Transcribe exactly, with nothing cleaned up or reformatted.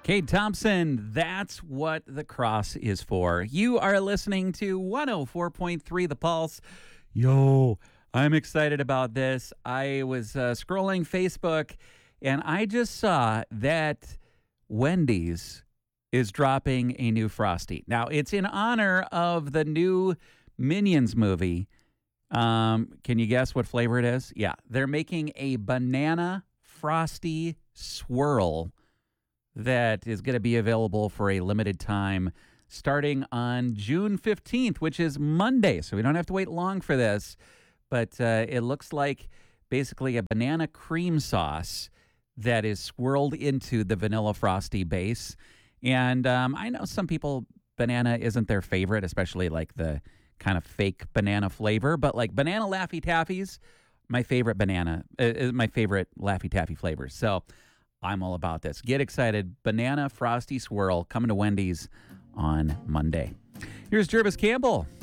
Kate Thompson, that's what the cross is for. You are listening to one oh four point three The Pulse. Yo, I'm excited about this. I was uh, scrolling Facebook, and I just saw that Wendy's is dropping a new Frosty. Now, it's in honor of the new Minions movie. Um, can you guess what flavor it is? Yeah, they're making a banana Frosty swirl that is going to be available for a limited time starting on June fifteenth, which is Monday. So we don't have to wait long for this. But uh, it looks like basically a banana cream sauce that is swirled into the vanilla Frosty base. And um, I know some people, banana isn't their favorite, especially like the kind of fake banana flavor. But like banana Laffy Taffies, my favorite banana, uh, is my favorite Laffy Taffy flavors. So I'm all about this. Get excited. Banana Frosty Swirl coming to Wendy's on Monday. Here's Jervis Campbell.